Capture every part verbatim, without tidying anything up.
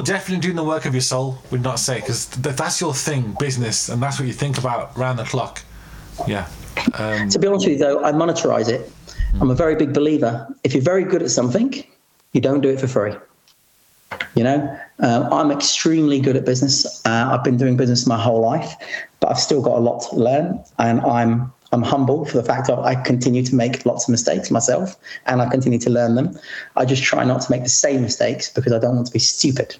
you're definitely doing the work of your soul, would not say, because th- that's your thing, business, and that's what you think about round the clock. Yeah. Um, to be honest with you, though, I monetize it. Mm. I'm a very big believer. If you're very good at something, you don't do it for free. You know, uh, I'm extremely good at business. Uh, I've been doing business my whole life, but I've still got a lot to learn, and I'm I'm humble for the fact that I continue to make lots of mistakes myself, and I continue to learn them. I just try not to make the same mistakes because I don't want to be stupid.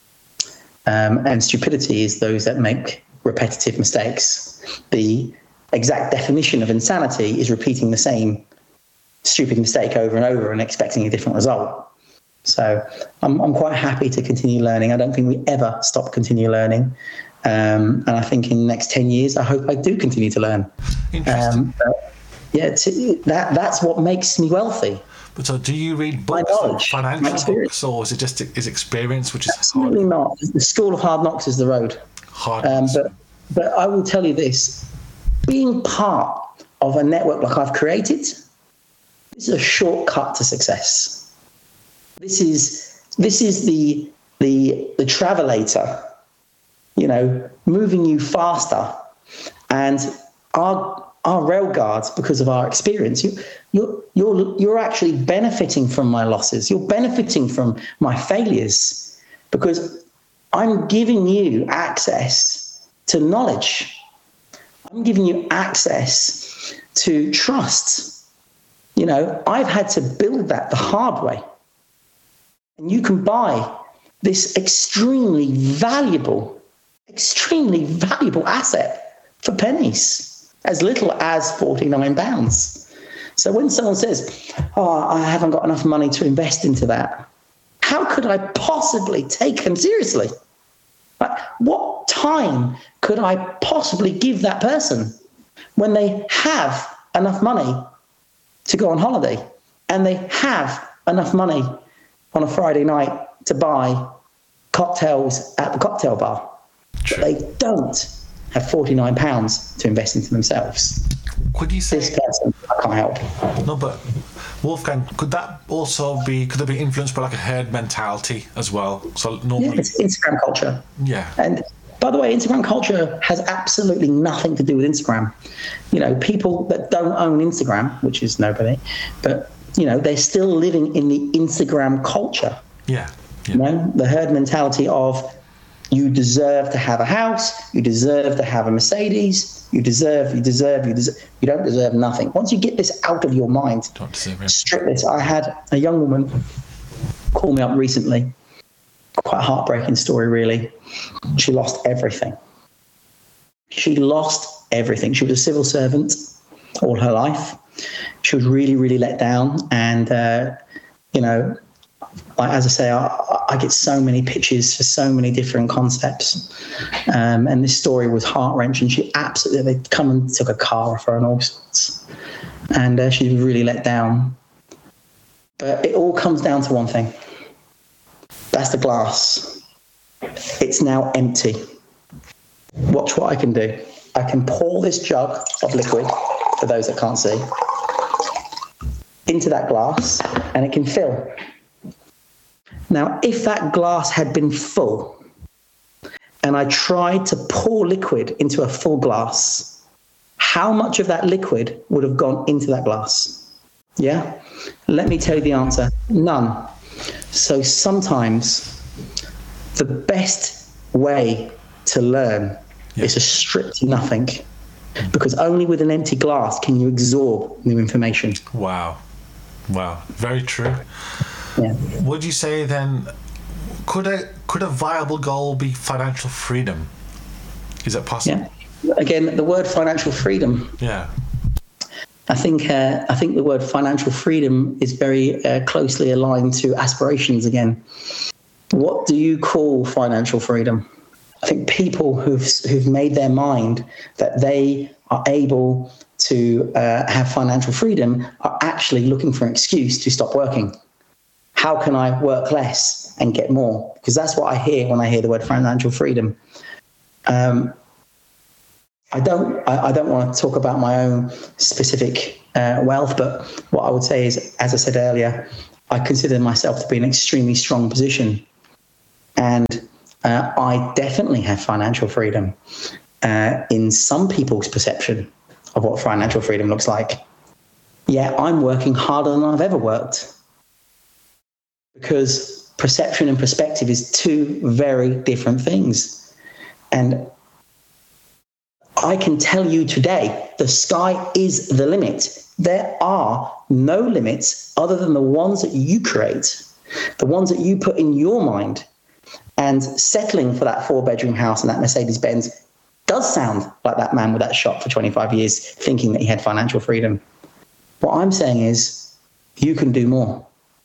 Um, and stupidity is those that make repetitive mistakes. The exact definition of insanity is repeating the same stupid mistake over and over and expecting a different result. So I'm I'm quite happy to continue learning. I don't think we ever stop continue learning. Um, and I think in the next ten years, I hope I do continue to learn. Interesting. Um, yeah, to, that that's what makes me wealthy. But so, do you read books, knowledge, financial books, or is it just is experience, which is absolutely hard? Not. The school of hard knocks is the road. Hard um, knocks. But but I will tell you this: being part of a network like I've created, this is a shortcut to success. This is this is the the the travelator. You know, moving you faster, and our our rail guards, because of our experience, you you're you're you're actually benefiting from my losses. You're benefiting from my failures because I'm giving you access to knowledge. I'm giving you access to trust. You know, I've had to build that the hard way, and you can buy this extremely valuable. extremely valuable asset for pennies, as little as forty-nine pounds. So when someone says, oh, I haven't got enough money to invest into that, how could I possibly take them seriously? Like, what time could I possibly give that person when they have enough money to go on holiday and they have enough money on a Friday night to buy cocktails at the cocktail bar? But they don't have forty-nine pounds to invest into themselves. Could you say this person I can't help? No, but Wolfgang, could that also be could it be influenced by like a herd mentality as well? So normally, yeah, it's Instagram culture. Yeah. And by the way, Instagram culture has absolutely nothing to do with Instagram. You know, people that don't own Instagram, which is nobody, but you know, they're still living in the Instagram culture. Yeah. yeah. You know, the herd mentality of you deserve to have a house, you deserve to have a Mercedes, you deserve, you deserve, you deserve, you don't deserve nothing. Once you get this out of your mind, don't deserve it. Strip this. I had a young woman call me up recently, quite a heartbreaking story, really. She lost everything. She lost everything. She was a civil servant all her life. She was really, really let down. And, uh, you know, I, as I say, I, I get so many pitches for so many different concepts. Um, and this story was heart-wrenching. She absolutely, they come and took a car off her and all sorts. And uh, she was really let down. But it all comes down to one thing. That's the glass. It's now empty. Watch what I can do. I can pour this jug of liquid, for those that can't see, into that glass, and it can fill. Now, if that glass had been full, and I tried to pour liquid into a full glass, how much of that liquid would have gone into that glass? Yeah? Let me tell you the answer. None. So sometimes the best way to learn yeah. is to strip to nothing, because only with an empty glass can you absorb new information. Wow. Wow. Very true. Yeah. Would you say then, could a could a viable goal be financial freedom? Is that possible? Yeah. Again, the word financial freedom. Yeah. I think uh, I think the word financial freedom is very uh, closely aligned to aspirations again. What do you call financial freedom? I think people who've who've made their mind that they are able to uh, have financial freedom are actually looking for an excuse to stop working. How can I work less and get more? Because that's what I hear when I hear the word financial freedom. Um, I don't I, I don't want to talk about my own specific uh, wealth, but what I would say is, as I said earlier, I consider myself to be in an extremely strong position. And uh, I definitely have financial freedom uh, in some people's perception of what financial freedom looks like. Yeah, I'm working harder than I've ever worked, because perception and perspective is two very different things. And I can tell you today, the sky is the limit. There are no limits other than the ones that you create, the ones that you put in your mind. And settling for that four-bedroom house and that Mercedes-Benz does sound like that man with that shop for twenty-five years thinking that he had financial freedom. What I'm saying is, you can do more.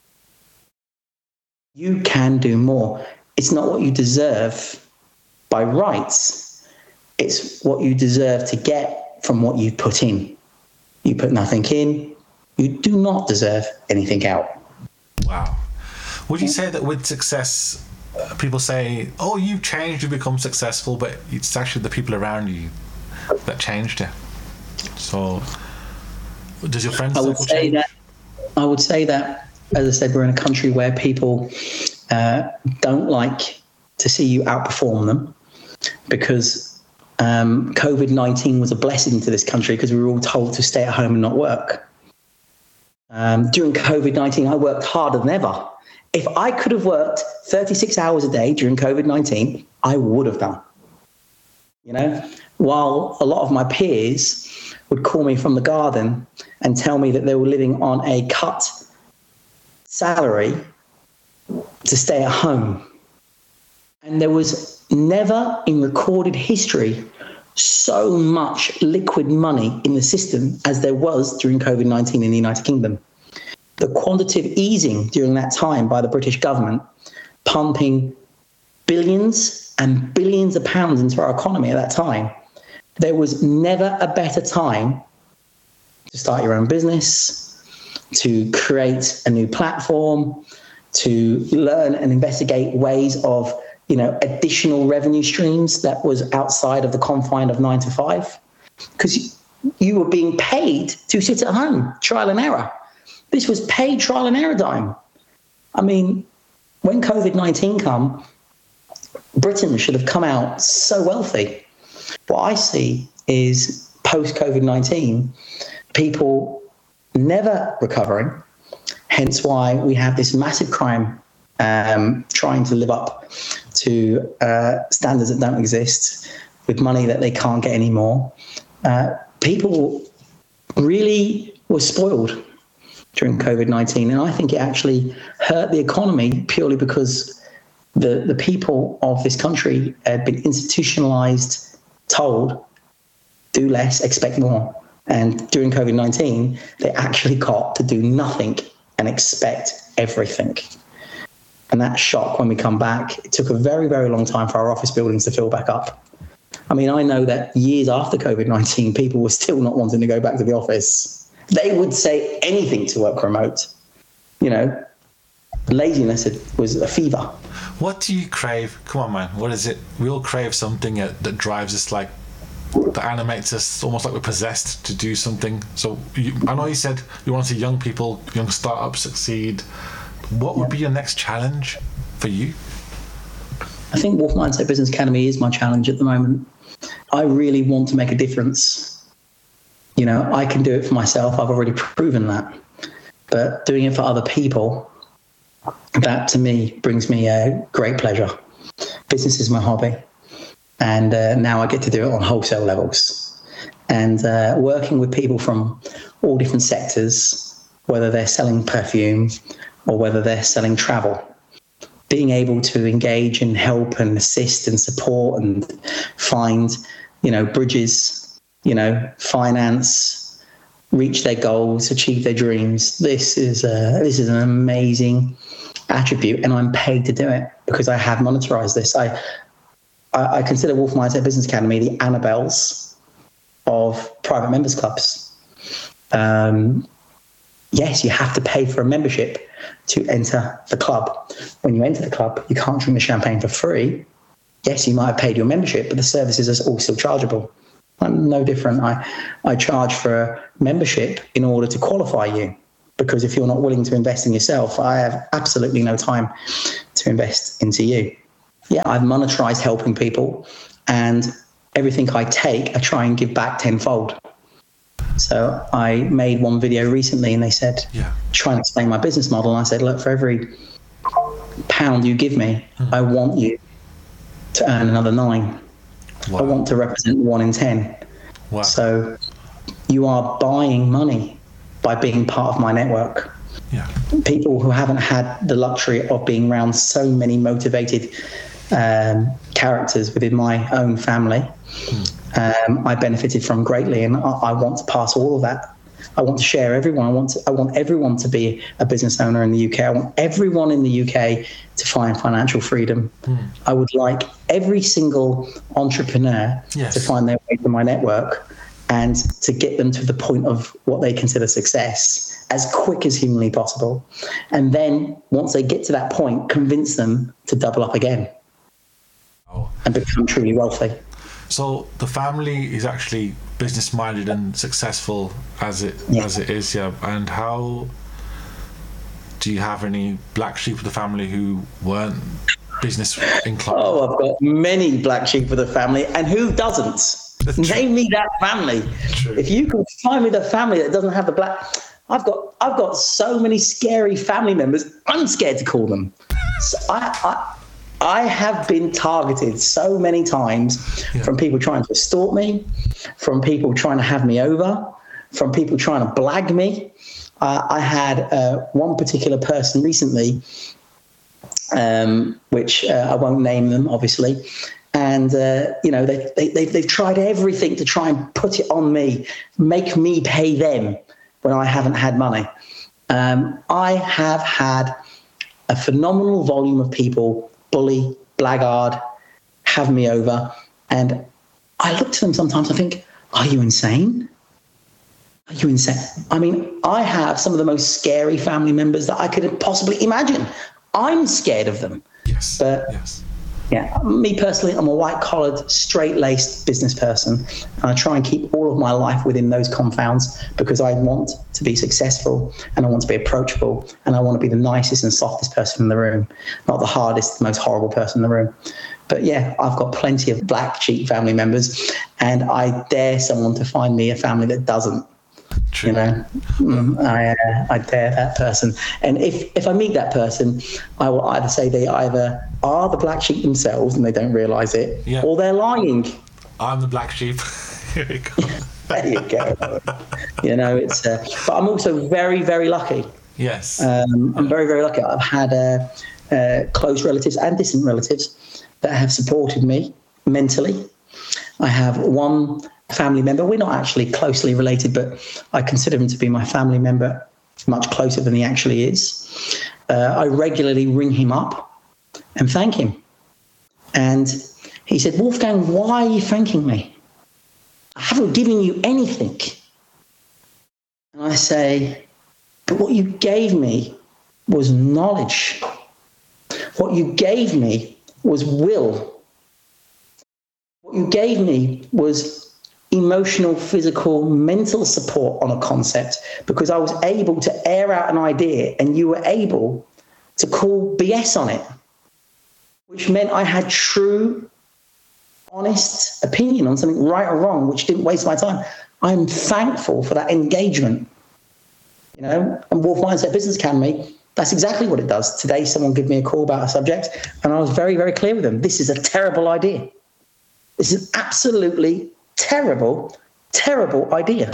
You can do more. It's not what you deserve by rights. It's what you deserve to get from what you put in. You put nothing in, you do not deserve anything out. Wow. Would you say that with success, uh, people say, oh, you've changed, you've become successful, but it's actually the people around you that changed you? So, does your friends I would say change? that, I would say that, as I said, we're in a country where people uh, don't like to see you outperform them, because um, COVID nineteen was a blessing to this country because we were all told to stay at home and not work. Um, during COVID nineteen, I worked harder than ever. If I could have worked thirty-six hours a day during COVID nineteen, I would have done. You know, while a lot of my peers would call me from the garden and tell me that they were living on a cut salary to stay at home. And there was never in recorded history so much liquid money in the system as there was during COVID nineteen in the United Kingdom. The quantitative easing during that time by the British government, pumping billions and billions of pounds into our economy at that time. There was never a better time to start your own business, to create a new platform, to learn and investigate ways of, you know, additional revenue streams that was outside of the confine of nine to five, because you were being paid to sit at home, trial and error. This was paid trial and error time. I mean, when COVID nineteen came, Britain should have come out so wealthy. What I see is post-COVID nineteen, people never recovering, hence why we have this massive crime um, trying to live up to uh, standards that don't exist with money that they can't get anymore. Uh, people really were spoiled during COVID nineteen, and I think it actually hurt the economy purely because the, the people of this country had been institutionalized, told, do less, expect more. And during COVID nineteen, they actually got to do nothing and expect everything. And that shock when we come back, it took a very, very long time for our office buildings to fill back up. I mean, I know that years after COVID nineteen, people were still not wanting to go back to the office. They would say anything to work remote. You know, laziness was a fever. What do you crave? Come on, man. What is it? We all crave something that, that drives us, like, that animates us, almost like we're possessed to do something. So you, I know you said you want to see young people, young startups succeed. What would be your next challenge for you? I think Wolf Mindset Business Academy is my challenge at the moment. I really want to make a difference. You know, I can do it for myself. I've already proven that. But doing it for other people, that to me brings me a great pleasure. Business is my hobby. And uh, now I get to do it on wholesale levels. And uh, working with people from all different sectors, whether they're selling perfume or whether they're selling travel, being able to engage and help and assist and support and find, you know, bridges, you know, finance, reach their goals, achieve their dreams. This is a, this is an amazing attribute, and I'm paid to do it because I have monetized this. I I, I consider Wolf Mindset Business Academy the Annabelles of private members clubs. Um, yes, you have to pay for a membership to enter the club. When you enter the club, you can't drink the champagne for free. Yes, you might have paid your membership, but the services are all still chargeable. I'm no different. I, I charge for a membership in order to qualify you, because if you're not willing to invest in yourself, I have absolutely no time to invest into you. yeah, I've monetized helping people, and everything I take, I try and give back tenfold. So I made one video recently, and they said, yeah. try and explain my business model. And I said, look, for every pound you give me, mm. I want you to earn another nine. Wow. I want to represent one in ten. Wow. So you are buying money by being part of my network. Yeah. People who haven't had the luxury of being around so many motivated um, characters within my own family, mm. um, I benefited from greatly, and I, I want to pass all of that. I want to share everyone. I want to, I want everyone to be a business owner in the U K. I want everyone in the U K to find financial freedom. Mm. I would like every single entrepreneur yes. to find their way to my network and to get them to the point of what they consider success as quick as humanly possible. And then once they get to that point, convince them to double up again oh. and become truly wealthy. So the family is actually business minded and successful as it yeah. as it is, yeah. And how do you have any black sheep of the family who weren't business inclined? Oh, I've got many black sheep of the family, and who doesn't? Name me that family. True. If you can find me the family that doesn't have the black, I've got I've got so many scary family members. I'm scared to call them. So I, I I have been targeted so many times yeah. from people trying to extort me, from people trying to have me over, from people trying to blag me. Uh, I had uh, one particular person recently, um, which uh, I won't name them, obviously. And, uh, you know, they, they, they've, they've tried everything to try and put it on me, make me pay them when I haven't had money. Um, I have had a phenomenal volume of people bully, blackguard, have me over. And I look to them sometimes, I think, are you insane? Are you insane? I mean, I have some of the most scary family members that I could possibly imagine. I'm scared of them. Yes. But yes. Yeah, me personally, I'm a white-collared, straight-laced business person, and I try and keep all of my life within those confounds because I want to be successful, and I want to be approachable, and I want to be the nicest and softest person in the room, not the hardest, most horrible person in the room. But yeah, I've got plenty of black sheep family members, and I dare someone to find me a family that doesn't. True. You know, mm, I uh, I dare that person, and if if I meet that person, I will either say they either are the black sheep themselves and they don't realise it, yeah. or they're lying. I'm the black sheep. Here we go. There you go. You know, it's. Uh, but I'm also very very lucky. Yes. Um, I'm very very lucky. I've had uh, uh, close relatives and distant relatives that have supported me mentally. I have one family member. We're not actually closely related, but I consider him to be my family member, much closer than he actually is. Uh, I regularly ring him up and thank him. And he said, Wolfgang, why are you thanking me? I haven't given you anything. And I say, but what you gave me was knowledge. What you gave me was will. What you gave me was emotional, physical, mental support on a concept, because I was able to air out an idea and you were able to call B S on it, which meant I had true, honest opinion on something right or wrong, which didn't waste my time. I'm thankful for that engagement. You know, and Wolf Mindset Business Academy, that's exactly what it does. Today, someone gave me a call about a subject, and I was very, very clear with them. This is a terrible idea. This is absolutely terrible, terrible idea.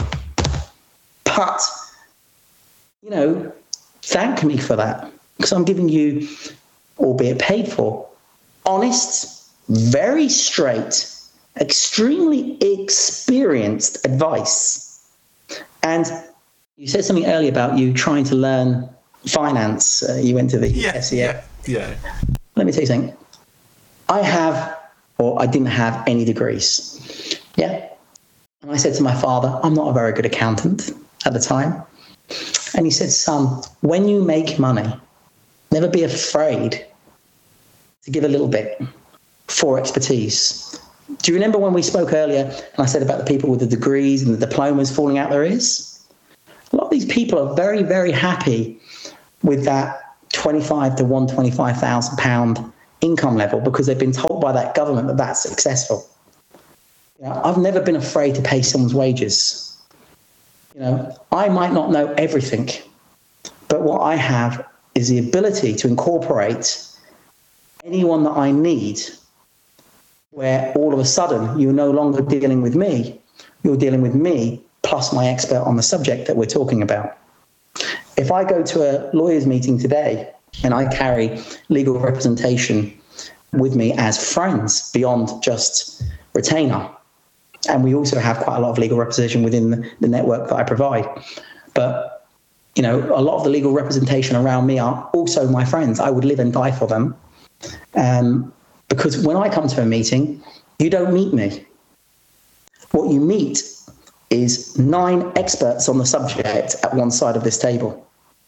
But, you know, thank me for that, because I'm giving you, albeit paid for, honest, very straight, extremely experienced advice. And you said something earlier about you trying to learn finance. Uh, you went to the yeah, S E A. Yeah, yeah. Let me tell you something. I have, or I didn't have any degrees. Yeah. And I said to my father, I'm not a very good accountant at the time. And he said, son, when you make money, never be afraid to give a little bit for expertise. Do you remember when we spoke earlier and I said about the people with the degrees and the diplomas falling out their ears? A lot of these people are very, very happy with that twenty-five to one hundred twenty-five thousand pound income level because they've been told by that government that that's successful. You know, I've never been afraid to pay someone's wages. You know, I might not know everything, but what I have is the ability to incorporate anyone that I need, where all of a sudden you're no longer dealing with me, you're dealing with me plus my expert on the subject that we're talking about. If I go to a lawyer's meeting today and I carry legal representation with me as friends beyond just retainer, and we also have quite a lot of legal representation within the, the network that I provide, but you know, a lot of the legal representation around me are also my friends. I would live and die for them. Um, because when I come to a meeting, you don't meet me. What you meet is nine experts on the subject at one side of this table.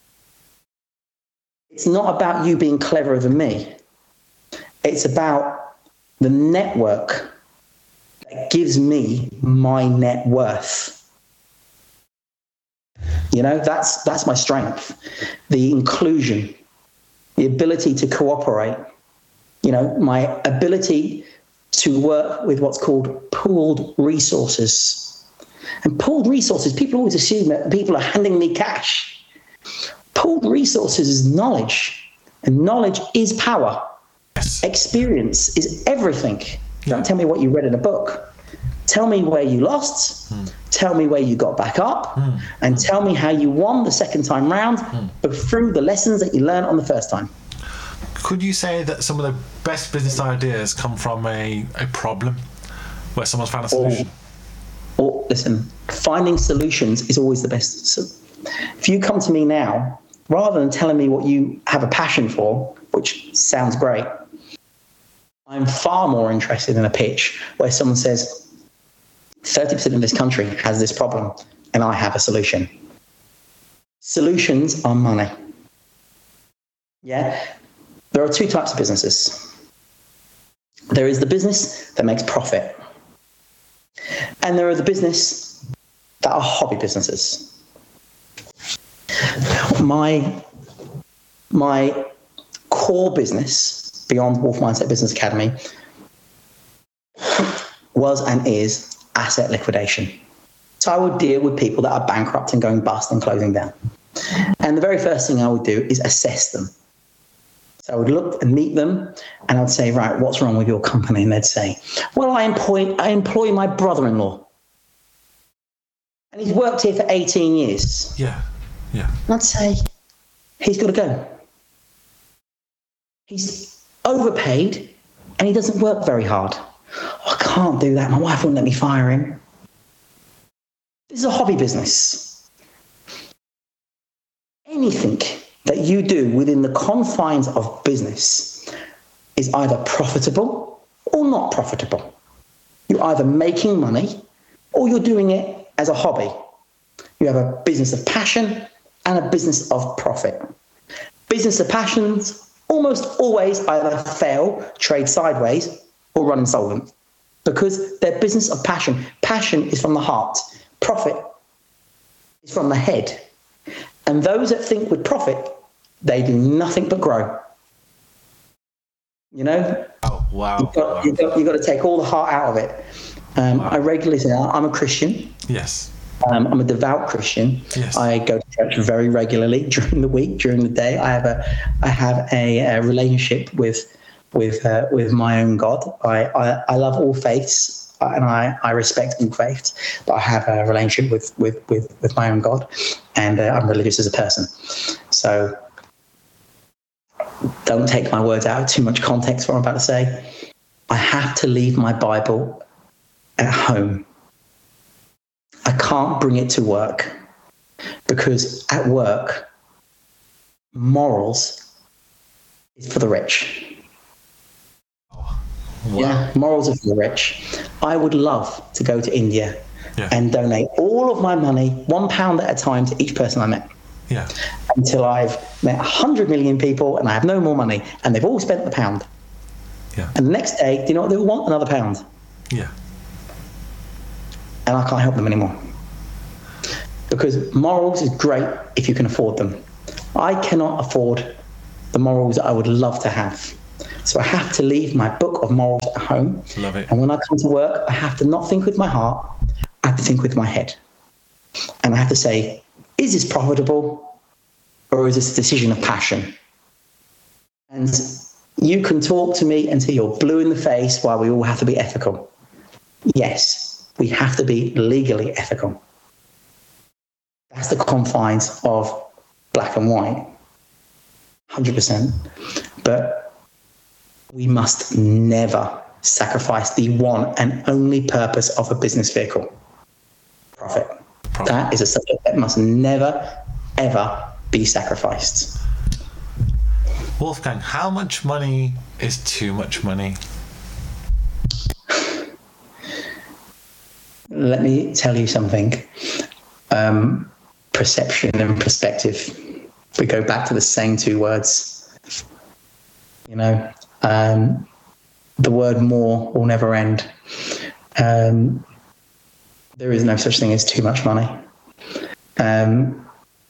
It's not about you being cleverer than me. It's about the network that gives me my net worth. You know, that's that's my strength. The inclusion, the ability to cooperate, you know, my ability to work with what's called pooled resources. And pooled resources, people always assume that people are handing me cash. Pooled resources is knowledge, and knowledge is power. Yes. Experience is everything. Yeah. Don't tell me what you read in a book. Tell me where you lost, mm. tell me where you got back up, mm. and mm. tell me how you won the second time round mm. but through the lessons that you learned on the first time. Could you say that some of the best business ideas come from a, a problem where someone's found a solution? Or, or listen, finding solutions is always the best. So if you come to me now, rather than telling me what you have a passion for, which sounds great, I'm far more interested in a pitch where someone says, thirty percent of this country has this problem, and I have a solution. Solutions are money. Yeah? There are two types of businesses. There is the business that makes profit, and there are the business that are hobby businesses. My, my core business, beyond Wolf Mindset Business Academy, was and is asset liquidation. So I would deal with people that are bankrupt and going bust and closing down. And the very first thing I would do is assess them. So I would look and meet them, and I'd say, right, what's wrong with your company? And they'd say, well, I employ, I employ my brother-in-law. And he's worked here for eighteen years. Yeah, yeah. And I'd say, he's got to go. He's overpaid, and he doesn't work very hard. Oh, I can't do that. My wife wouldn't let me fire him. This is a hobby business. Anything that you do within the confines of business is either profitable or not profitable. You're either making money or you're doing it as a hobby. You have a business of passion and a business of profit. Business of passions almost always either fail, trade sideways, or run insolvent, because their business of passion. Passion is from the heart. Profit is from the head. And those that think with profit, they do nothing but grow. You know? Oh, wow. You've got, wow. You've got, you've got to take all the heart out of it. Um, wow. I regularly say, I'm a Christian. Yes. Um, I'm a devout Christian. Yes. I go to church very regularly during the week, during the day. I have a, I have a, a relationship with with uh, with my own God. I, I, I love all faiths, and I, I respect all faiths, but I have a relationship with with with, with my own God, and uh, I'm religious as a person. So don't take my words out of too much context for what I'm about to say. I have to leave my Bible at home. I can't bring it to work, because at work, morals is for the rich. Wow. Yeah, morals are for the rich. I would love to go to India yeah. and donate all of my money, one pound at a time, to each person I met. Yeah. Until I've met one hundred million people and I have no more money, and they've all spent the pound. Yeah. And the next day, do you know what they want? Another pound. Yeah. And I can't help them anymore. Because morals is great if you can afford them. I cannot afford the morals that I would love to have. So I have to leave my book of morals at home. Love it. And when I come to work, I have to not think with my heart, I have to think with my head. And I have to say, is this profitable or is this a decision of passion? And you can talk to me until you're blue in the face while we all have to be ethical. Yes, we have to be legally ethical. That's the confines of black and white, one hundred percent. But we must never sacrifice the one and only purpose of a business vehicle, profit. profit. That is a subject that must never, ever be sacrificed. Wolfgang, how much money is too much money? Let me tell you something. Um, perception and perspective. We go back to the same two words. You know, um, the word more will never end. Um, there is no such thing as too much money. Um,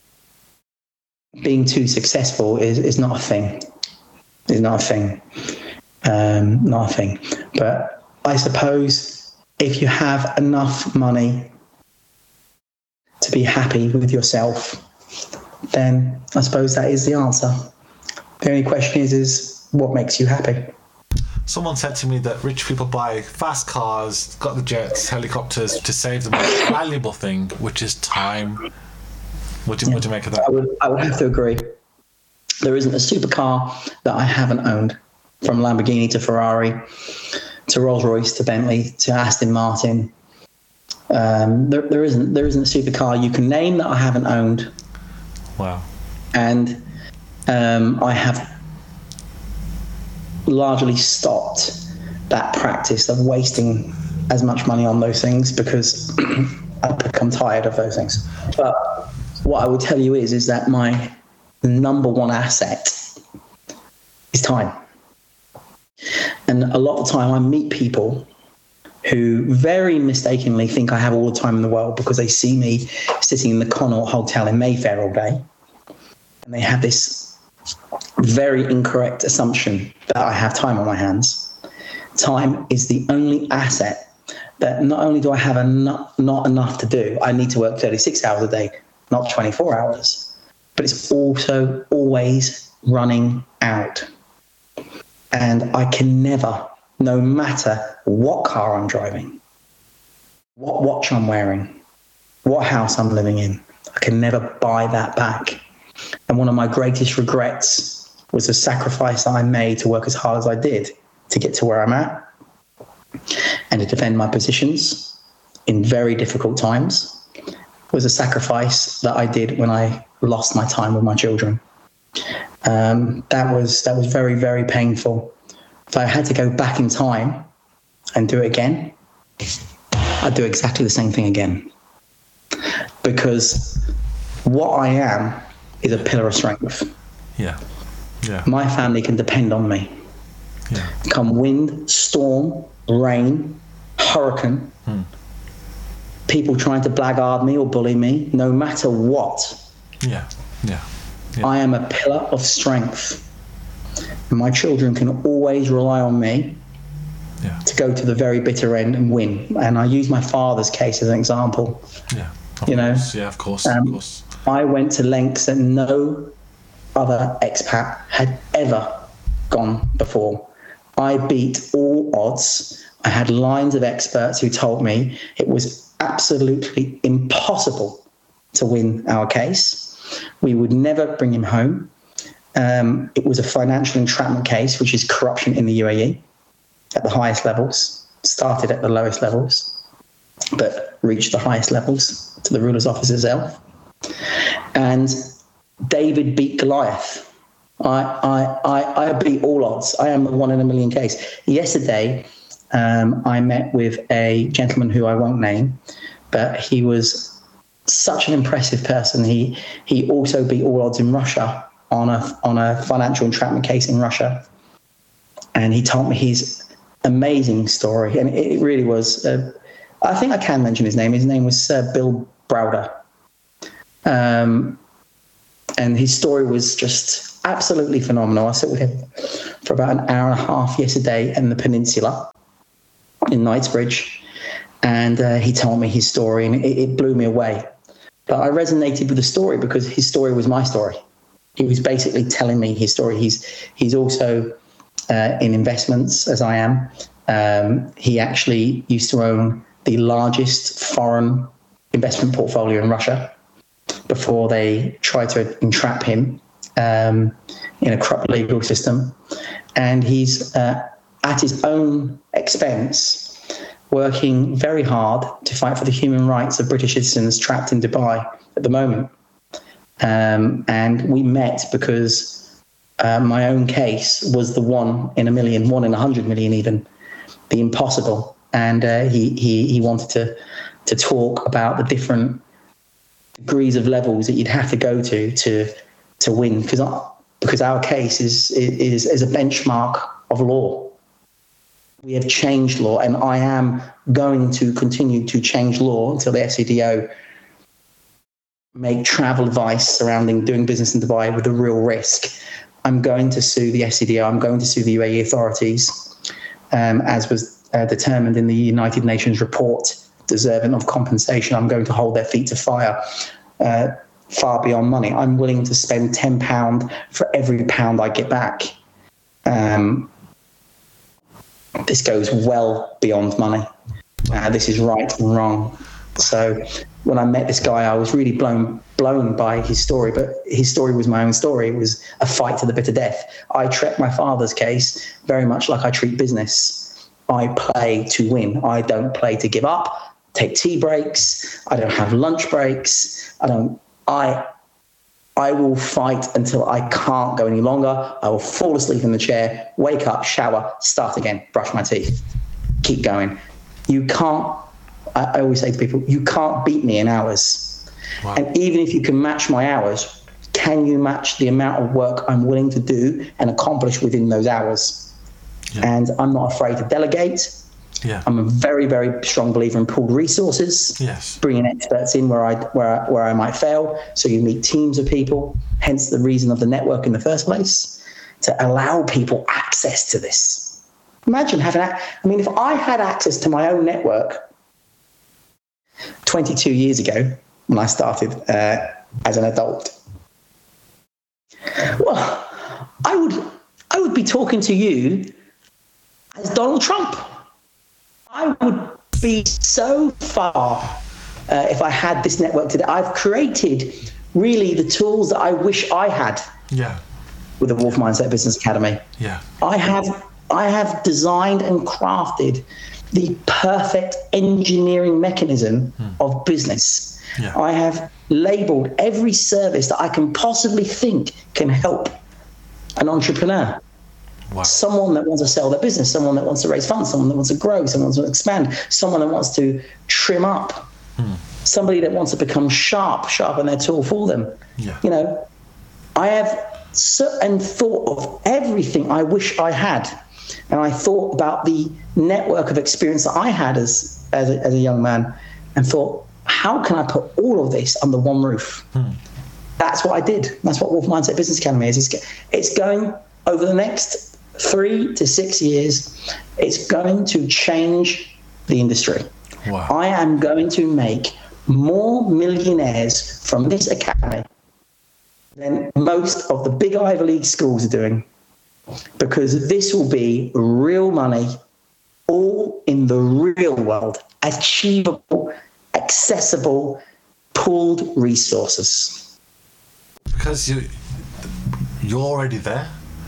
being too successful is, is not a thing. It's not a thing. Um, not a thing. But I suppose if you have enough money to be happy with yourself, then I suppose that is the answer. The only question is, is what makes you happy? Someone said to me that rich people buy fast cars, got the jets, helicopters to save the most valuable thing, which is time. What do, yeah. what do you make of that? I would, I would have to agree. There isn't a supercar that I haven't owned, from Lamborghini to Ferrari, to Rolls-Royce, to Bentley, to Aston Martin. Um, there, there isn't there isn't a supercar you can name that I haven't owned. Wow. And um, I have largely stopped that practice of wasting as much money on those things because I've become tired of those things. But what I will tell you is, is that my number one asset is time. And a lot of the time I meet people who very mistakenly think I have all the time in the world because they see me sitting in the Connaught Hotel in Mayfair all day. And they have this very incorrect assumption that I have time on my hands. Time is the only asset that not only do I have enough, not enough to do, I need to work thirty-six hours a day, not twenty-four hours, but it's also always running out. And I can never, no matter what car I'm driving, what watch I'm wearing, what house I'm living in, I can never buy that back. And one of my greatest regrets was the sacrifice I made to work as hard as I did to get to where I'm at and to defend my positions in very difficult times was a sacrifice that I did when I lost my time with my children. Um, that was that was very, very painful. If I had to go back in time and do it again, I'd do exactly the same thing again. Because what I am is a pillar of strength. Yeah. Yeah. My family can depend on me. Yeah. Come wind, storm, rain, hurricane, hmm. people trying to blackguard me or bully me, no matter what. Yeah. Yeah. Yeah. I am a pillar of strength. And my children can always rely on me yeah. to go to the very bitter end and win. And I use my father's case as an example. Yeah. You know, course. Yeah, of course, um, of course. I went to lengths that no other expat had ever gone before. I beat all odds. I had lines of experts who told me it was absolutely impossible to win our case. We would never bring him home. Um, it was a financial entrapment case, which is corruption in the U A E at the highest levels, started at the lowest levels, but reached the highest levels to the ruler's office itself. And David beat Goliath. I, I, I, I beat all odds. I am the one in a million case. Yesterday, um, I met with a gentleman who I won't name, but he was such an impressive person. He he also beat all odds in Russia on a on a financial entrapment case in Russia, and he told me his amazing story. And it really was. Uh, I think I can mention his name. His name was Sir Bill Browder, um, and his story was just absolutely phenomenal. I sit with him for about an hour and a half yesterday in the Peninsula in Knightsbridge, and uh, he told me his story, and it, it blew me away. But I resonated with the story because his story was my story. He was basically telling me his story. He's he's also uh, in investments, as I am. Um, he actually used to own the largest foreign investment portfolio in Russia before they tried to entrap him um, in a corrupt legal system. And he's uh, at his own expense working very hard to fight for the human rights of British citizens trapped in Dubai at the moment. Um, and we met because uh, my own case was the one in a million, one in a hundred million even, the impossible. And uh, he, he he wanted to to talk about the different degrees of levels that you'd have to go to to to win, because because our case is is is a benchmark of law. We have changed law, and I am going to continue to change law until the F C D O make travel advice surrounding doing business in Dubai with a real risk. I'm going to sue the F C D O. I'm going to sue the U A E authorities, um, as was uh, determined in the United Nations report, deserving of compensation. I'm going to hold their feet to fire, uh, far beyond money. I'm willing to spend ten pounds for every pound I get back. Um, this goes well beyond money. Uh, this is right and wrong. So when I met this guy, I was really blown blown by his story, but his story was my own story. It was a fight to the bitter death. I treat my father's case very much like I treat business. I play to win. I don't play to give up, take tea breaks. I don't have lunch breaks. I don't, I, I will fight until I can't go any longer. I will fall asleep in the chair, wake up, shower, start again, brush my teeth, keep going. You can't, I, I always say to people, you can't beat me in hours. Wow. And even if you can match my hours, can you match the amount of work I'm willing to do and accomplish within those hours? Yeah. And I'm not afraid to delegate. Yeah. I'm a very, very strong believer in pooled resources. Yes. Bringing experts in where I where I, where I might fail. So you meet teams of people. Hence the reason of the network in the first place, to allow people access to this. Imagine having. I mean, if I had access to my own network twenty-two years ago when I started uh, as an adult, well, I would I would be talking to you as Donald Trump. I would be so far uh, if I had this network today. I've created really the tools that I wish I had. Yeah. With the Wolf Mindset Business Academy. Yeah. I have I have designed and crafted the perfect engineering mechanism hmm. of business. Yeah. I have labeled every service that I can possibly think can help an entrepreneur. Wow. Someone that wants to sell their business, someone that wants to raise funds, someone that wants to grow, someone that wants to expand, someone that wants to trim up, hmm. somebody that wants to become sharp, sharpen their tool for them. Yeah. You know, I have so, and thought of everything I wish I had. And I thought about the network of experience that I had as, as, a, as a young man, and thought, how can I put all of this under one roof? Hmm. That's what I did. That's what Wolf Mindset Business Academy is. It's, it's going over the next three to six years, it's going to change the industry. Wow. I am going to make more millionaires from this academy than most of the big Ivy League schools are doing, because this will be real money, all in the real world, achievable, accessible, pooled resources. Because you, you're already there.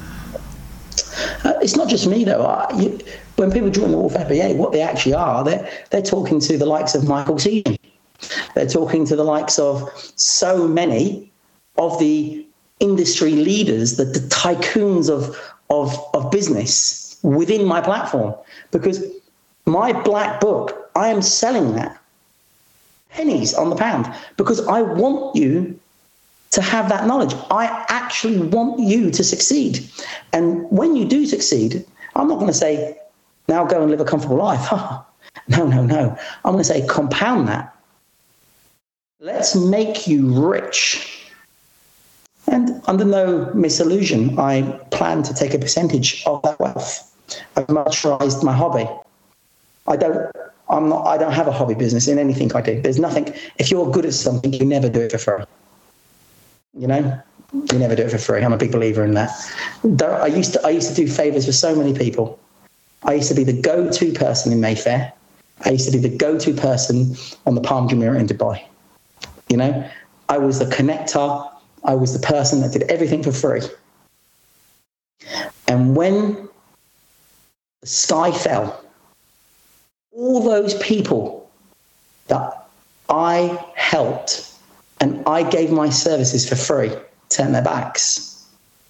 Uh, it's not just me, though. I, you, when people join the Wolf M B A, what they actually are, they're, they're talking to the likes of Michael Seaton. They're talking to the likes of so many of the industry leaders, the, the tycoons of, of, of business within my platform. Because my black book, I am selling that pennies on the pound, because I want you to have that knowledge. I actually want you to succeed. And when you do succeed, I'm not going to say, now go and live a comfortable life. no, no, no. I'm going to say, compound that. Let's make you rich. And under no misillusion, I plan to take a percentage of that wealth. I've motorized my hobby. I don't, I'm not, I don't have a hobby business in anything I do. There's nothing, if you're good at something, you never do it for free. You know, you never do it for free. I'm a big believer in that. I used to, I used to do favors for so many people. I used to be the go-to person in Mayfair. I used to be the go-to person on the Palm Jumeirah in Dubai. You know, I was the connector. I was the person that did everything for free. And when the sky fell, all those people that I helped and I gave my services for free turned their backs.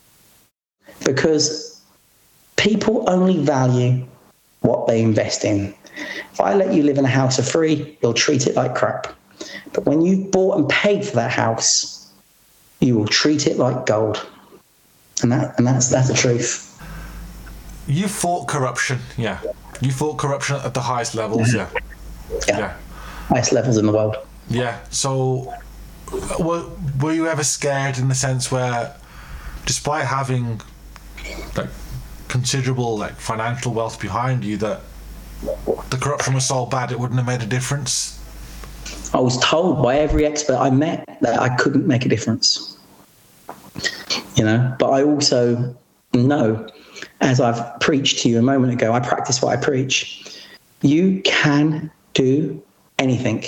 Because people only value what they invest in. If I let you live in a house for free, you'll treat it like crap. But when you've bought and paid for that house, you will treat it like gold. And that and that's that's the truth. You fought corruption, yeah. You fought corruption at the highest levels, yeah. Yeah. yeah. Highest levels in the world. Yeah. So were, were you ever scared in the sense where, despite having like considerable like financial wealth behind you, that the corruption was so bad it wouldn't have made a difference? I was told by every expert I met that I couldn't make a difference. You know, but I also know, as I've preached to you a moment ago, I practice what I preach. You can do anything.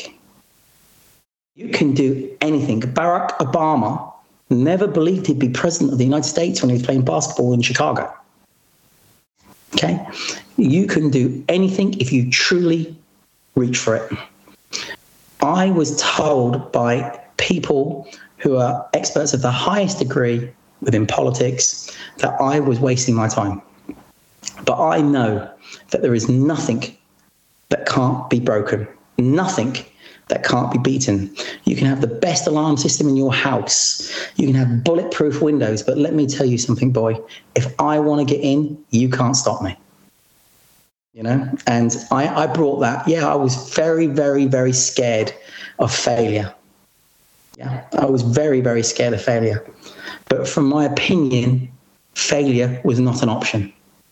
You can do anything. Barack Obama never believed he'd be president of the United States when he was playing basketball in Chicago. Okay? You can do anything if you truly reach for it. I was told by people who are experts of the highest degree within politics that I was wasting my time. But I know that there is nothing that can't be broken, nothing that can't be beaten. You can have the best alarm system in your house. You can have bulletproof windows, but let me tell you something, boy. If I want to get in, you can't stop me. You know, and I, I brought that. Yeah, I was very, very, very scared of failure. Yeah, I was very, very scared of failure. But from my opinion, failure was not an option.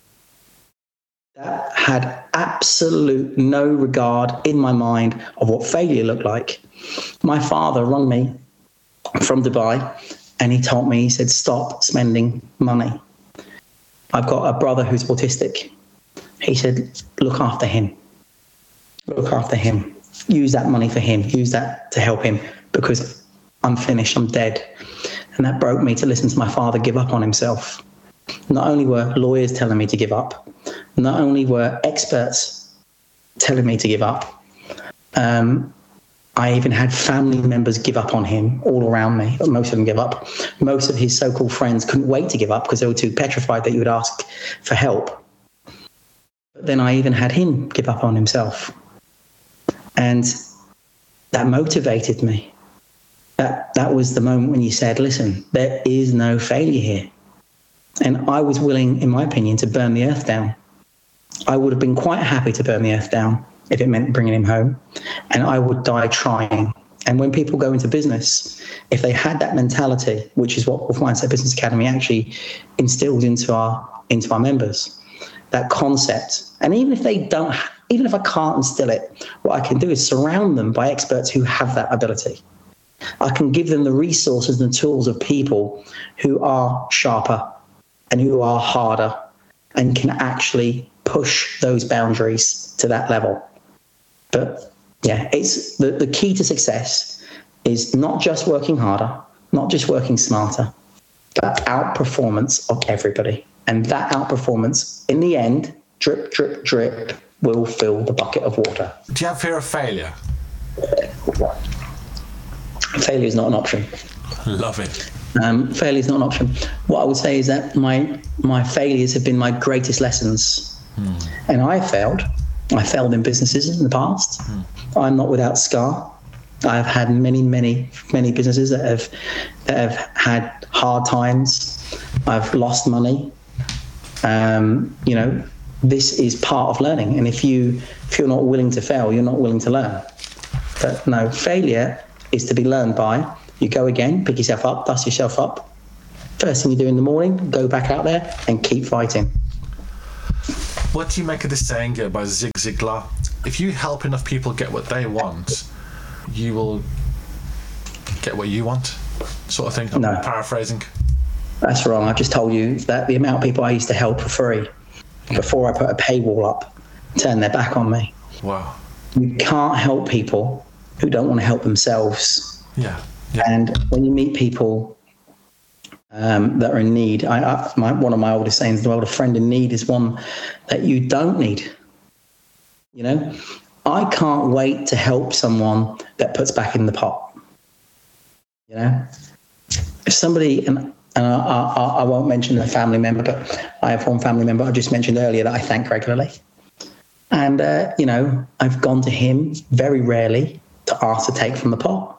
That had absolute no regard in my mind of what failure looked like. My father rang me from Dubai and he told me, he said, stop spending money. I've got a brother who's autistic. He said, look after him. Look after him. Use that money for him. Use that to help him because I'm finished. I'm dead. And that broke me to listen to my father give up on himself. Not only were lawyers telling me to give up, not only were experts telling me to give up, um, I even had family members give up on him all around me, but most of them give up. Most of his so-called friends couldn't wait to give up because they were too petrified that he would ask for help. But then I even had him give up on himself. And that motivated me. That that was the moment when you said, listen, there is no failure here. And I was willing, in my opinion, to burn the earth down. I would have been quite happy to burn the earth down if it meant bringing him home. And I would die trying. And when people go into business, if they had that mentality, which is what Wolf Mindset Business Academy actually instills into our into our members, that concept. And even if they don't, even if I can't instill it, what I can do is surround them by experts who have that ability. I can give them the resources and the tools of people who are sharper and who are harder and can actually push those boundaries to that level. But yeah, it's the, the key to success is not just working harder, not just working smarter, but outperformance of everybody. And that outperformance, in the end, drip, drip, drip, will fill the bucket of water. Do you have fear of failure? Failure is not an option. Love it. Um, failure is not an option. What I would say is that my my failures have been my greatest lessons. Hmm. And I failed. I failed in businesses in the past. Hmm. I'm not without scar. I've had many, many, many businesses that have that have had hard times. I've lost money. Um, you know, this is part of learning. And if you if you're not willing to fail, you're not willing to learn. But no, failure is to be learned by. You go again, pick yourself up, dust yourself up, first thing you do in the morning, go back out there and keep fighting. What do you make of this saying uh, by Zig Ziglar? If you help enough people get what they want, you will get what you want, sort of thing. I'm no. paraphrasing. That's wrong. I just told you that the amount of people I used to help for free before I put a paywall up turned their back on me. Wow. You can't help people who don't want to help themselves. Yeah. yeah. And when you meet people um, that are in need, I, I, my, one of my oldest sayings in the world, a friend in need is one that you don't need. You know, I can't wait to help someone that puts back in the pot. You know, if somebody, and, and I, I, I won't mention a family member, but I have one family member I just mentioned earlier that I thank regularly. And, uh, you know, I've gone to him very rarely to ask to take from the pot.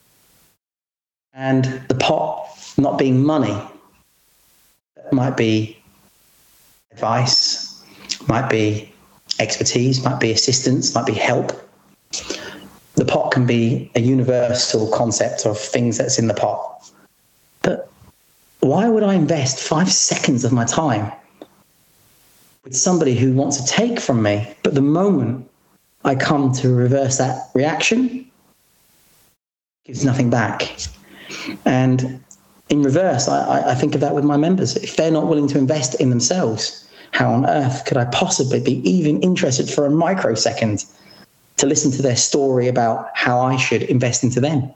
And the pot not being money, might be advice, might be expertise, might be assistance, might be help. The pot can be a universal concept of things that's in the pot. But why would I invest five seconds of my time with somebody who wants to take from me, but the moment I come to reverse that reaction, gives nothing back? And in reverse, I, I think of that with my members. If they're not willing to invest in themselves, how on earth could I possibly be even interested for a microsecond to listen to their story about how I should invest into them?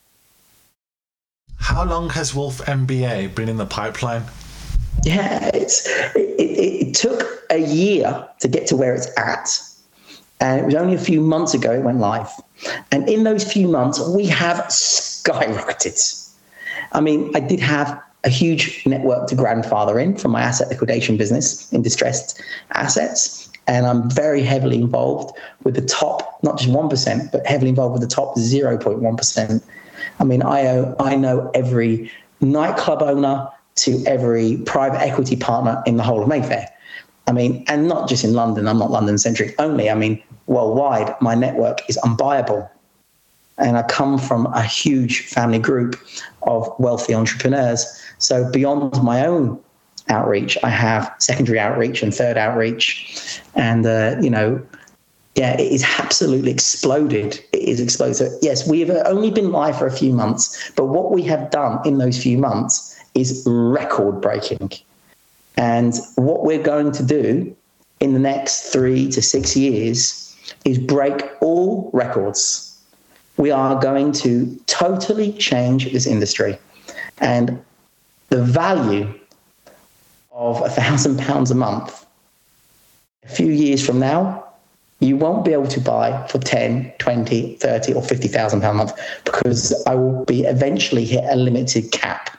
How long has Wolf M B A been in the pipeline? Yeah, it's it, it, it took a year to get to where it's at. And it was only a few months ago it went live. And in those few months, we have skyrocketed. I mean, I did have a huge network to grandfather in from my asset liquidation business in distressed assets. And I'm very heavily involved with the top, not just one percent, but heavily involved with the top zero point one percent. I mean, I, owe, I know every nightclub owner to every private equity partner in the whole of Mayfair. I mean, and not just in London. I'm not London-centric only. I mean, worldwide, my network is unbuyable. And I come from a huge family group of wealthy entrepreneurs. So beyond my own outreach, I have secondary outreach and third outreach. And, uh, you know, yeah, it is absolutely exploded. It is exploded. So yes, we have only been live for a few months, but what we have done in those few months is record breaking. And what we're going to do in the next three to six years is break all records. We are going to totally change this industry. And the value of a thousand pounds a month, a few years from now, you won't be able to buy for ten, twenty, thirty or fifty thousand pounds a month, because I will be eventually hit a limited cap.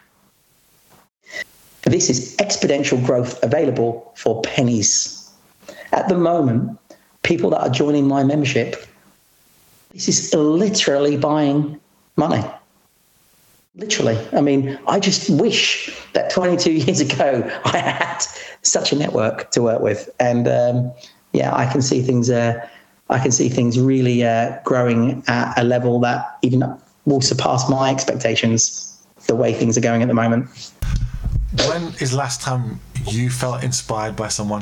This is exponential growth available for pennies. At the moment, people that are joining my membership, this is literally buying money. Literally. I mean, I just wish that twenty-two years ago I had such a network to work with. And um, yeah, I can see things. Uh, I can see things really uh, growing at a level that even will surpass my expectations. The way things are going at the moment. When is the last time you felt inspired by someone?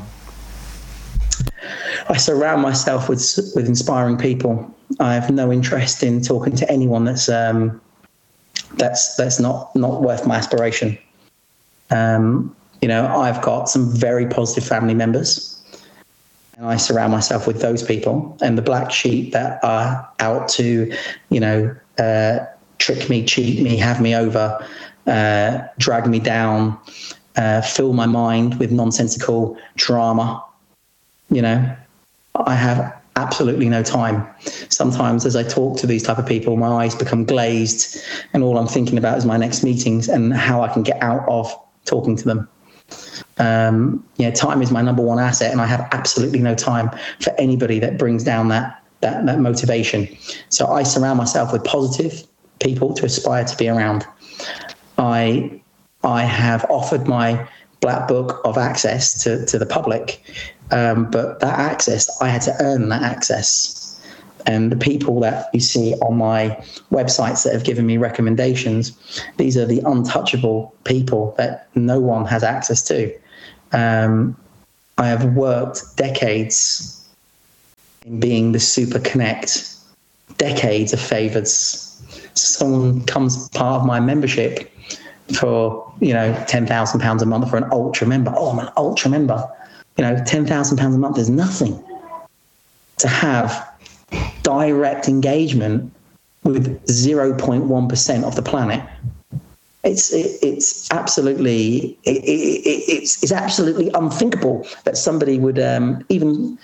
I surround myself with with inspiring people. I have no interest in talking to anyone that's um, that's that's not not worth my aspiration. Um, you know, I've got some very positive family members, and I surround myself with those people. And the black sheep that are out to, you know, uh, trick me, cheat me, have me over, uh, drag me down, uh, fill my mind with nonsensical drama. You know, I have absolutely no time. Sometimes as I talk to these type of people, my eyes become glazed and all I'm thinking about is my next meetings and how I can get out of talking to them. Um, yeah, time is my number one asset, and I have absolutely no time for anybody that brings down that, that, that motivation. So I surround myself with positive people to aspire to be around. I, I have offered my black book of access to, to the public. Um, but that access, I had to earn that access. And the people that you see on my websites that have given me recommendations, these are the untouchable people that no one has access to. Um, I have worked decades in being the super connect, decades of favors. Someone comes part of my membership for, you know, ten thousand pounds a month for an ultra member. Oh, I'm an ultra member. You know, ten thousand pounds a month is nothing to have direct engagement with zero point one percent of the planet. It's it, it's absolutely it, it, it's it's absolutely unthinkable that somebody would um, even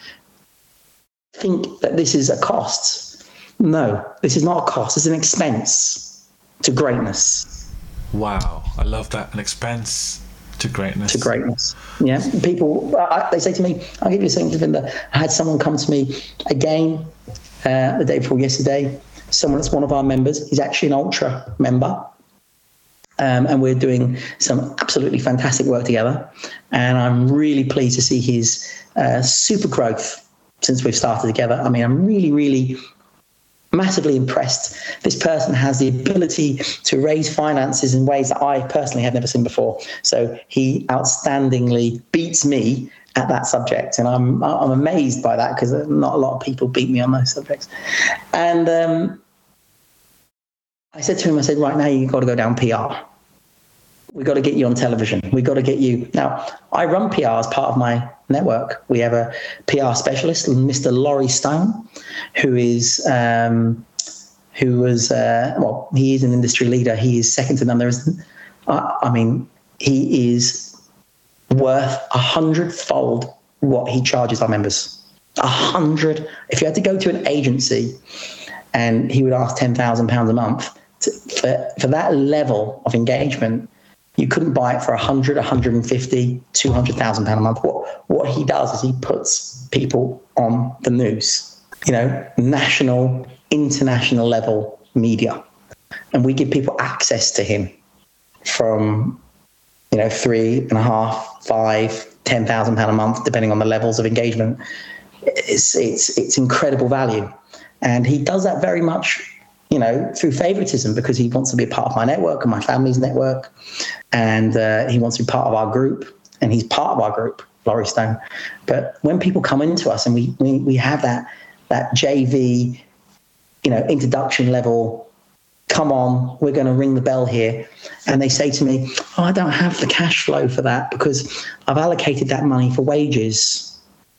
think that this is a cost. No, this is not a cost. It's an expense to greatness. Wow, I love that. An expense to greatness. To greatness. Yeah, people I, they say to me, "I'll give you something, Devinder." I had someone come to me again uh, the day before yesterday. Someone that's one of our members. He's actually an ultra member. Um, and we're doing some absolutely fantastic work together. And I'm really pleased to see his uh, super growth since we've started together. I mean, I'm really, really massively impressed. This person has the ability to raise finances in ways that I personally have never seen before. So he outstandingly beats me at that subject. And I'm I'm amazed by that, because not a lot of people beat me on those subjects. And um, I said to him, I said, right now you've got to go down P R. We've got to get you on television. We've got to get you. Now, I run P R as part of my network. We have a P R specialist, Mister Laurie Stone, who is, um, who was, uh, well, he is an industry leader. He is second to none. There is, I, I mean, he is worth a hundredfold what he charges our members. A hundred. If you had to go to an agency and he would ask ten thousand pounds a month to, for, for that level of engagement, you couldn't buy it for one hundred, one hundred fifty, two hundred thousand pounds a month. What what he does is he puts people on the news, you know, national, international level media. And we give people access to him from, you know, three and a half, five, ten thousand pounds a month, depending on the levels of engagement. It's it's it's incredible value. And he does that very much, you know, through favoritism, because he wants to be a part of my network and my family's network. And uh, he wants to be part of our group, and he's part of our group, Laurie Stone. But when people come into us and we we, we have that that J V, you know, introduction level, come on, we're going to ring the bell here. And they say to me, oh, I don't have the cash flow for that because I've allocated that money for wages.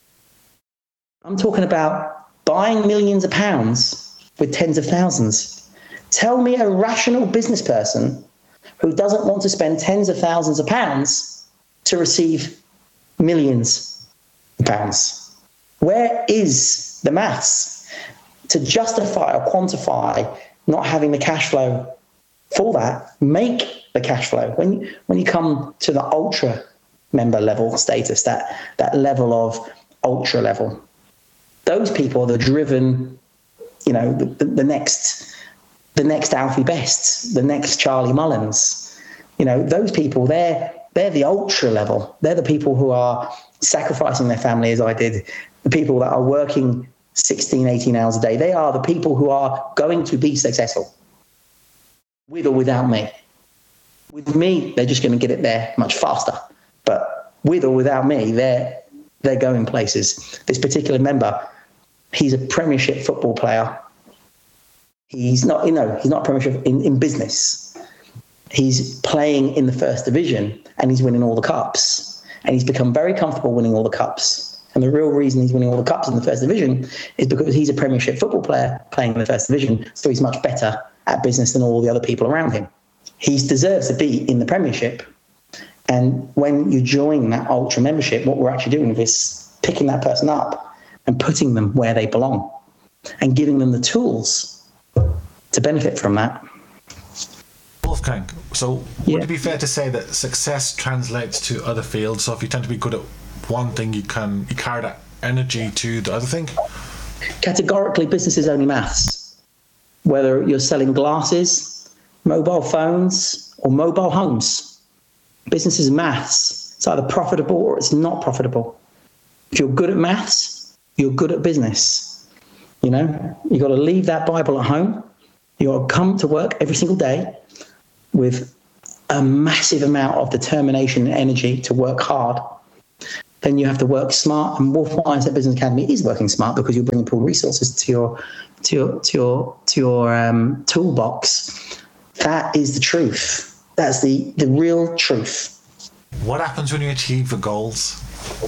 I'm talking about buying millions of pounds with tens of thousands. Tell me a rational business person who doesn't want to spend tens of thousands of pounds to receive millions of pounds. Where is the maths to justify or quantify not having the cash flow for that? Make the cash flow. When you, when you come to the ultra member level status, that, that level of ultra level, those people are the driven, you know, the, the, the next the next Alfie Best, the next Charlie Mullins. You know, those people, they're they're the ultra level. They're the people who are sacrificing their family, as I did, the people that are working sixteen, eighteen hours a day. They are the people who are going to be successful, with or without me. With me, they're just going to get it there much faster. But with or without me, they're they're going places. This particular member, he's a Premiership football player. He's not, you know, he's not Premiership in, in business. He's playing in the first division and he's winning all the cups. And he's become very comfortable winning all the cups. And the real reason he's winning all the cups in the first division is because he's a Premiership football player playing in the first division. So he's much better at business than all the other people around him. He deserves to be in the Premiership. And when you join that ultra membership, what we're actually doing is picking that person up and putting them where they belong and giving them the tools to benefit from that. Wolfgang, so yeah. would it be fair to say that success translates to other fields? So if you tend to be good at one thing, you can you carry that energy to the other thing? Categorically, business is only maths. Whether you're selling glasses, mobile phones, or mobile homes, business is maths. It's either profitable or it's not profitable. If you're good at maths, you're good at business. You know, you got to leave that Bible at home. You got to come to work every single day with a massive amount of determination and energy to work hard. Then you have to work smart, and Wolf Mindset Business Academy is working smart because you're bringing pool resources to your to your to your to your um, toolbox. That is the truth. That's the the real truth. What happens when you achieve the goals?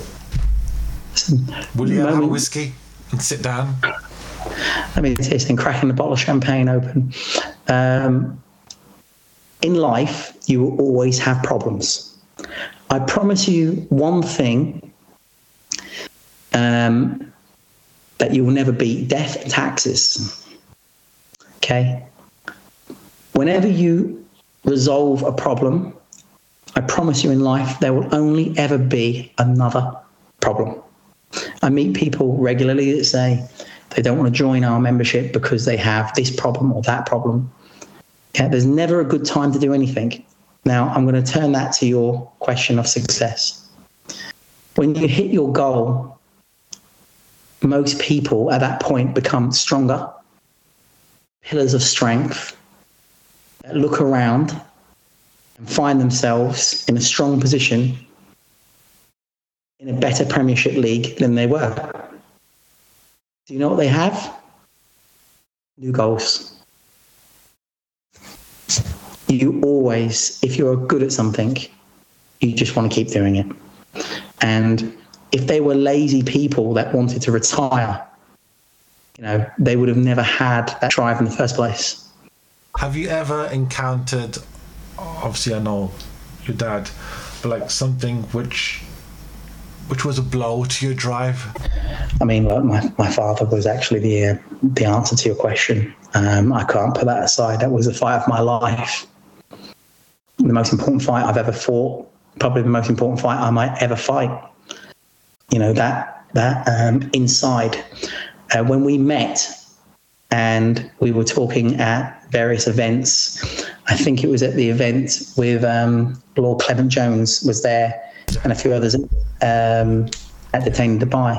Will you have a whiskey and sit down? I mean, it's in cracking the bottle of champagne open. Um, in life, you will always have problems. I promise you one thing, um, that you will never beat: death and taxes. Okay? Whenever you resolve a problem, I promise you in life, there will only ever be another problem. I meet people regularly that say they don't want to join our membership because they have this problem or that problem. Yeah, there's never a good time to do anything. Now, I'm going to turn that to your question of success. When you hit your goal, most people at that point become stronger, pillars of strength, that look around and find themselves in a strong position in a better Premiership league than they were. Do you know what they have? New goals. You always, if you're good at something, you just want to keep doing it. And if they were lazy people that wanted to retire, you know, they would have never had that drive in the first place. Have you ever encountered, obviously I know your dad, but like something which which was a blow to your drive? I mean, look, my, my father was actually the uh, the answer to your question. Um, I can't put that aside. That was the fight of my life. The most important fight I've ever fought, probably the most important fight I might ever fight. You know, that, that um, inside. Uh, when we met and we were talking at various events, I think it was at the event with um, Lord Clement Jones was there and a few others um, at Detain Dubai.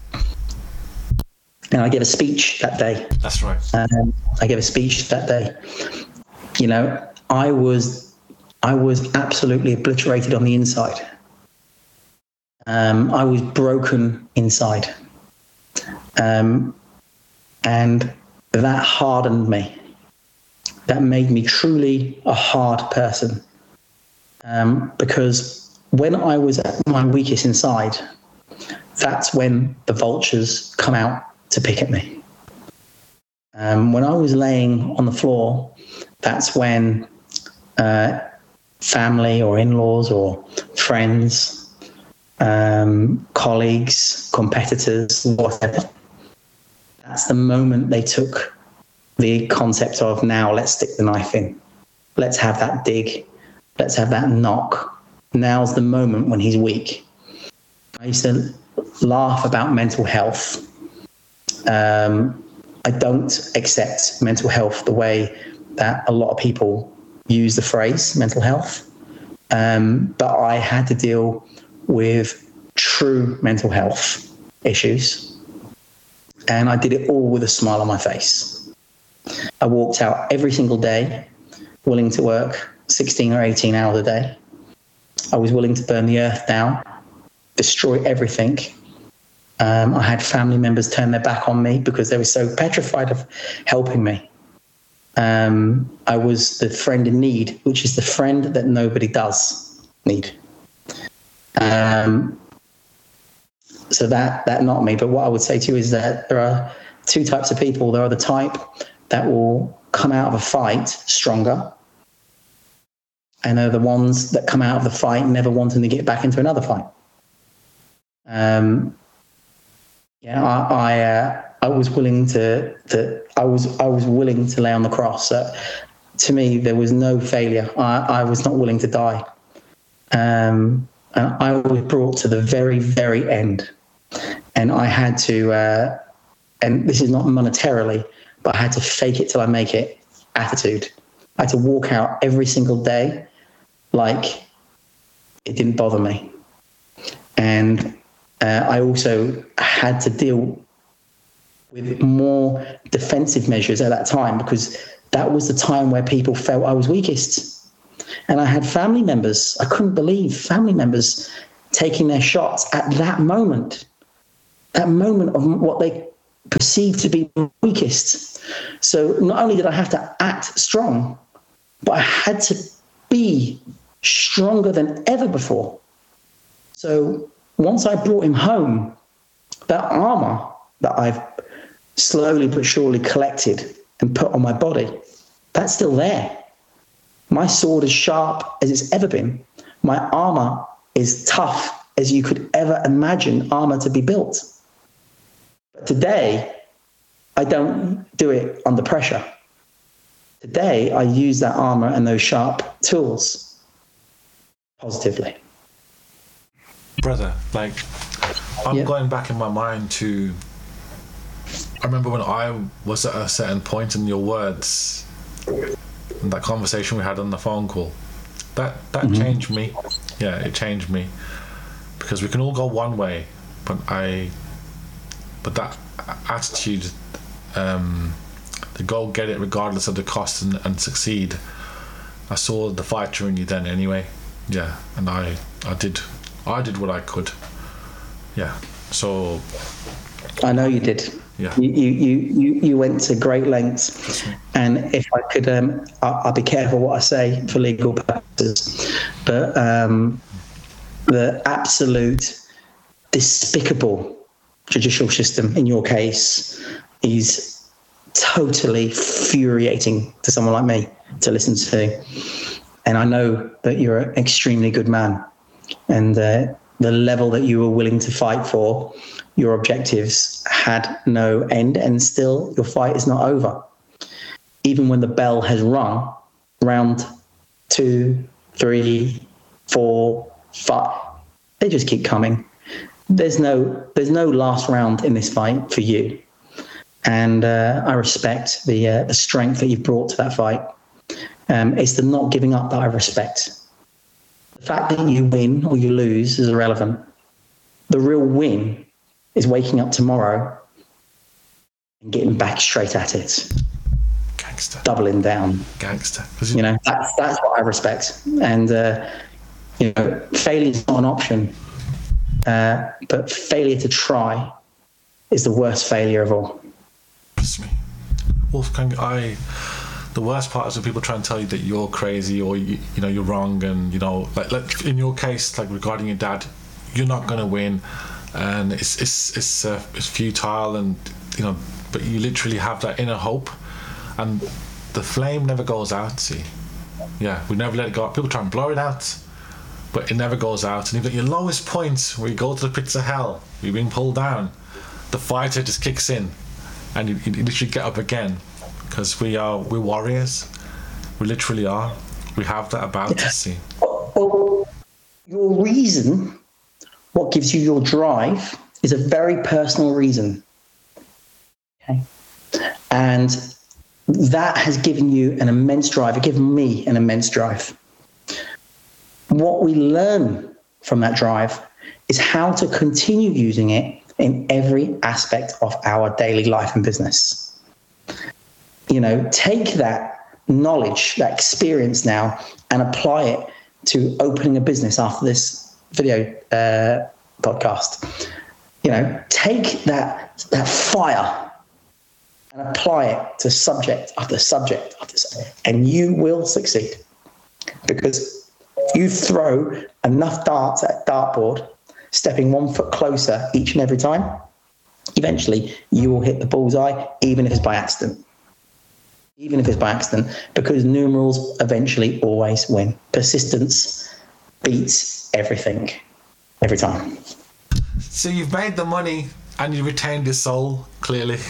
And I gave a speech that day. That's right. Um, I gave a speech that day. You know, I was, I was absolutely obliterated on the inside. Um, I was broken inside. Um, and that hardened me. That made me truly a hard person. Um, because when I was at my weakest inside, that's when the vultures come out to pick at me. Um, when I was laying on the floor, that's when uh, family or in-laws or friends, um, colleagues, competitors, whatever, that's the moment they took the concept of, now let's stick the knife in. Let's have that dig. Let's have that knock. Now's the moment when he's weak. I used to laugh about mental health. Um, I don't accept mental health the way that a lot of people use the phrase mental health. Um, but I had to deal with true mental health issues. And I did it all with a smile on my face. I walked out every single day, willing to work sixteen or eighteen hours a day. I was willing to burn the earth down, destroy everything. Um, I had family members turn their back on me because they were so petrified of helping me. Um, I was the friend in need, which is the friend that nobody does need. Um, so that that knocked me. But what I would say to you is that there are two types of people. There are the type that will come out of a fight stronger, and they're the ones that come out of the fight never wanting to get back into another fight. Um, yeah, I I, uh, I was willing to to I was I was willing to lay on the cross. Uh, to me, there was no failure. I, I was not willing to die, um, and I was brought to the very very end, and I had to. Uh, and this is not monetarily, but I had to fake it till I make it attitude. I had to walk out every single day like it didn't bother me. And uh, I also had to deal with more defensive measures at that time, because that was the time where people felt I was weakest. And I had family members, I couldn't believe family members taking their shots at that moment, that moment of what they perceived to be the weakest. So not only did I have to act strong, but I had to be stronger than ever before. So once I brought him home, that armor that I've slowly but surely collected and put on my body, that's still there. My sword is sharp as it's ever been. My armor is tough as you could ever imagine armor to be built. But today, I don't do it under pressure. Today, I use that armor and those sharp tools positively. Brother, like, I'm yeah. going back in my mind to, I remember when I was at a certain point in your words, in that conversation we had on the phone call. That that mm-hmm. changed me. Yeah, it changed me. Because we can all go one way, but I, but that attitude, um, to go get it regardless of the cost and, and succeed, I saw the fighter in you then anyway. Yeah, and I, I did, I did what I could. Yeah, so. I know you did. Yeah. You you you you went to great lengths, and if I could, um, I'll, I'll be careful what I say for legal purposes, but um, the absolute despicable judicial system in your case is totally infuriating to someone like me to listen to, and I know that you're an extremely good man, and uh, the level that you were willing to fight for your objectives had no end, and still your fight is not over. Even when the bell has rung, round two, three, four, five, they just keep coming. There's no, there's no last round in this fight for you. And uh, I respect the, uh, the strength that you've brought to that fight. Um, it's the not giving up that I respect. The fact that you win or you lose is irrelevant. The real win is waking up tomorrow and getting back straight at it. Gangster. Doubling down. Gangster. You know, that's that's what I respect. And uh, you know, failure is not an option. Uh, but failure to try is the worst failure of all. Trust me. Wolfgang, I the worst part is when people try and tell you that you're crazy or you, you know you're wrong, and you know, like, like in your case, like regarding your dad, you're not gonna win. And it's it's it's uh, it's futile, and you know, but you literally have that inner hope, and the flame never goes out. See, yeah, we never let it go out. People try and blow it out, but it never goes out. And even at your lowest point, where you go to the pits of hell, you're being pulled down, the fighter just kicks in, and you, you literally get up again, because we are we're warriors. We literally are. We have that about us. See, well, your reason. What gives you your drive is a very personal reason. Okay. And that has given you an immense drive. It's given me an immense drive. What we learn from that drive is how to continue using it in every aspect of our daily life and business. You know, take that knowledge, that experience now, and apply it to opening a business after this video uh, podcast. You know, take that that fire and apply it to subject after subject after subject, and you will succeed. Because you throw enough darts at a dartboard, stepping one foot closer each and every time, eventually you will hit the bullseye, even if it's by accident. Even if it's by accident, because numerals eventually always win. Persistence beats everything, every time. So you've made the money and you retained your soul, clearly.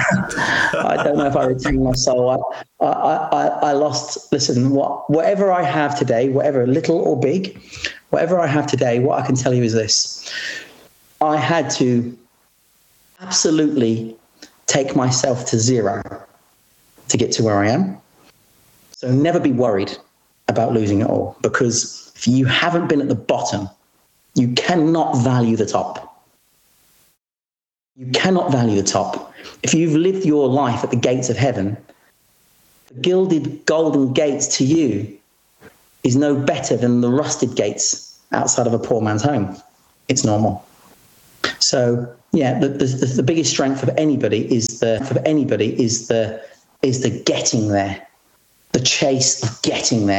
I don't know if I retained my soul. I, I, I, I lost, listen, what, whatever I have today, whatever little or big, whatever I have today, what I can tell you is this. I had to absolutely take myself to zero to get to where I am. So never be worried about losing it all, because if you haven't been at the bottom, you cannot value the top. You cannot value the top. If you've lived your life at the gates of heaven, the gilded golden gates to you is no better than the rusted gates outside of a poor man's home. It's normal. So yeah, the, the, the biggest strength of anybody is the for anybody is the is the getting there, the chase of getting there.